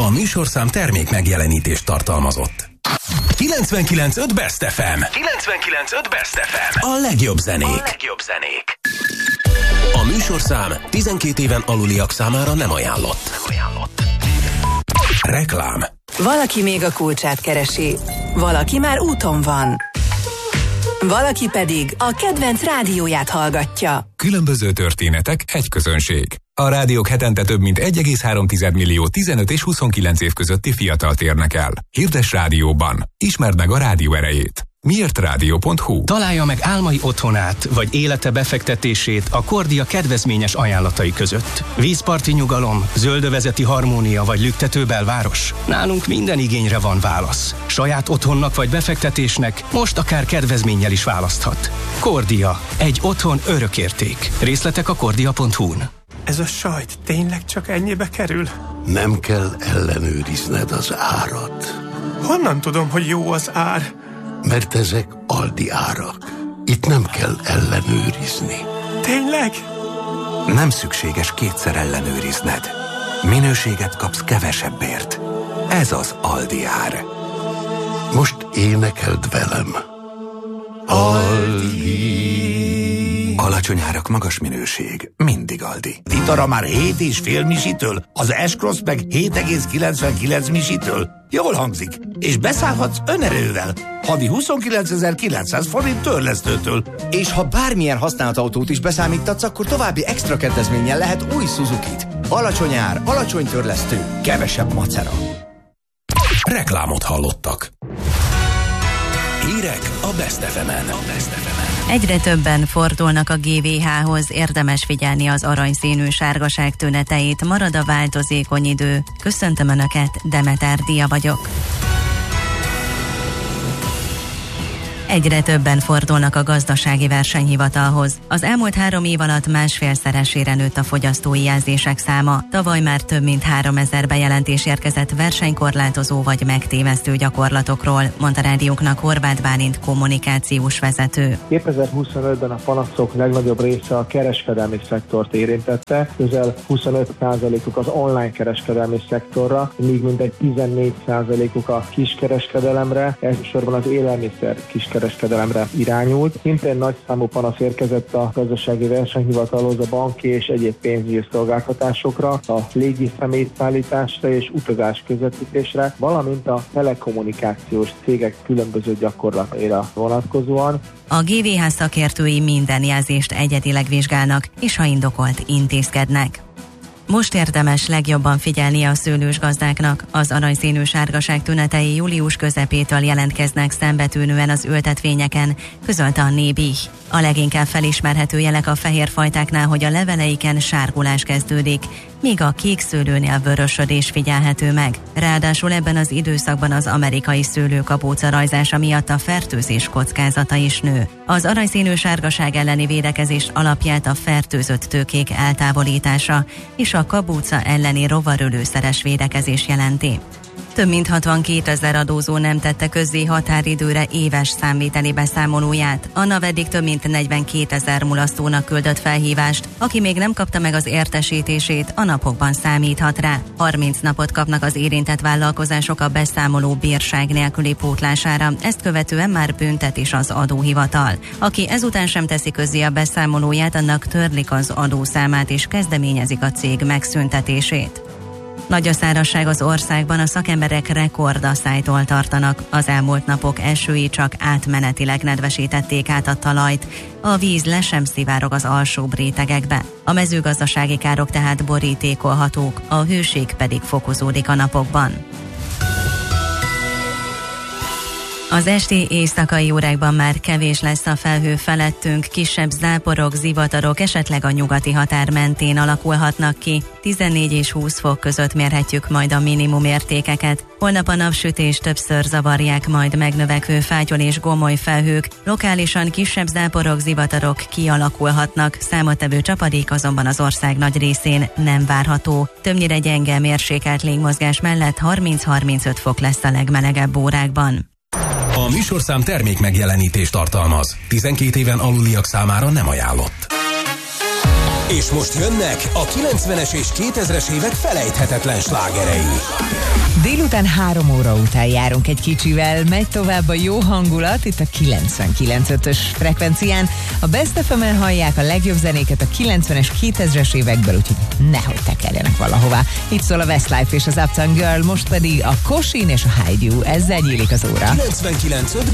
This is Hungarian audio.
A műsorszám termék megjelenítést tartalmazott. 99.5 Best FM. 99.5 Best FM. A legjobb zenék. A műsorszám 12 éven aluliak számára nem ajánlott. Reklám. Valaki még a kulcsát keresi, valaki már úton van. Valaki pedig a kedvenc rádióját hallgatja. Különböző történetek, egy közönség. A rádiók hetente több mint 1,3 millió 15 és 29 év közötti fiatalt érnek el. Hirdess rádióban. Ismerd meg a rádió erejét. miértradio.hu. Találja meg álmai otthonát, vagy élete befektetését a Kordia kedvezményes ajánlatai között. Vízparti nyugalom, zöldövezeti harmónia vagy lüktető belváros? Nálunk minden igényre van válasz. Saját otthonnak vagy befektetésnek most akár kedvezménnyel is választhat. Kordia. Egy otthon örökérték. Részletek a kordia.hu-n. Ez a sajt tényleg csak ennyibe kerül? Nem kell ellenőrizned az árat. Honnan tudom, hogy jó az ár? Mert ezek Aldi árak. Itt nem kell ellenőrizni. Tényleg? Nem szükséges kétszer ellenőrizned. Minőséget kapsz kevesebbért. Ez az Aldi ár. Most énekeld velem. Aldi. Alacsony árak, magas minőség. Mindig Aldi. Vitara már 7,5 misitől, az S-Cross meg 7,99 misitől. Jól hangzik. És beszállhatsz önerővel. Havi 29.900 forint törlesztőtől. És ha bármilyen használt autót is beszámítatsz, akkor további extra kedvezménnyel lehet új Suzukit. Alacsony ár, alacsony törlesztő, kevesebb macera. Reklámot hallottak. Hírek a Best FM-en. Egyre többen fordulnak a GVH-hoz, érdemes figyelni az aranyszínű sárgaság tüneteit, marad a változékony idő. Köszöntöm Önöket, Demeter Dia vagyok. Egyre többen fordulnak a gazdasági versenyhivatalhoz. Az elmúlt 3 év alatt 1,5-szeresére nőtt a fogyasztói jelzések száma. Tavaly már több mint 3000 bejelentés érkezett versenykorlátozó vagy megtévesztő gyakorlatokról, mondta rádiónknak Horváth Bálint kommunikációs vezető. 2025-ben a panaszok legnagyobb része a kereskedelmi szektort érintette, közel 25%-uk az online kereskedelmi szektorra, míg mintegy 14%-uk a kiskereskedelemre, elsősorban az élelmiszer kiskereskedelemre irányult. Szintén nagy számú panasz érkezett a gazdasági versenyhivatalhoz a banki és egyéb pénzügyi szolgáltatásokra, a légi személyszállításra és utazás közvetítésre, valamint a telekommunikációs cégek különböző gyakorlataira vonatkozóan. A GVH szakértői minden jelzést egyedileg vizsgálnak, és ha indokolt, intézkednek. Most érdemes legjobban figyelni a szőlős gazdáknak. Az aranyszínű sárgaság tünetei július közepétől jelentkeznek szembetűnően az ültetvényeken, közölte a Nébih. A leginkább felismerhető jelek a fehér fajtáknál, hogy a leveleiken sárgulás kezdődik, míg a kék szőlőnél vörösödés figyelhető meg. Ráadásul ebben az időszakban az amerikai szőlőkapóca rajzása miatt a fertőzés kockázata is nő. Az aranyszínű sárgaság elleni védekezés alapját a fertőzött tőkék eltávolítása és a kabóca elleni rovarölőszeres védekezés jelenti. Több mint 62 000 adózó nem tette közzé határidőre éves számviteli beszámolóját. A NAV eddig több mint 42 000 mulasztónak küldött felhívást. Aki még nem kapta meg az értesítését, a napokban számíthat rá. 30 napot kapnak az érintett vállalkozások a beszámoló bírság nélküli pótlására. Ezt követően már büntet is az adóhivatal. Aki ezután sem teszi közzé a beszámolóját, annak törlik az adószámát és kezdeményezik a cég megszüntetését. Nagy a szárazság az országban, a szakemberek rekordasszálytól tartanak. Az elmúlt napok esői csak átmenetileg nedvesítették át a talajt. A víz le sem szivárog az alsóbb rétegekbe. A mezőgazdasági károk tehát borítékolhatók, a hőség pedig fokozódik a napokban. Az esti éjszakai órákban már kevés lesz a felhő felettünk, kisebb záporok, zivatarok esetleg a nyugati határ mentén alakulhatnak ki. 14 és 20 fok között mérhetjük majd a minimum értékeket. Holnap a napsütés többször zavarják majd megnövekvő fátyol és gomoly felhők, lokálisan kisebb záporok, zivatarok kialakulhatnak, számottevő csapadék azonban az ország nagy részén nem várható. Többnyire gyenge mérsékelt légmozgás mellett 30-35 fok lesz a legmelegebb órákban. A műsorszám termék megjelenítést tartalmaz. 12 éven aluliak számára nem ajánlott. És most jönnek a 90-es és 2000-es évek felejthetetlen slágerei. Délután 3 óra után járunk egy kicsivel, megy tovább a jó hangulat, itt a 99.5-ös frekvencián. A Best FM-en hallják a legjobb zenéket a 90-es, 2000-es évekből, úgyhogy nehogy tekerjenek valahová. Itt szól a Westlife és az Uptown Girl, most pedig a Kosin és a Hide You. Ezzel nyílik az óra. 99.5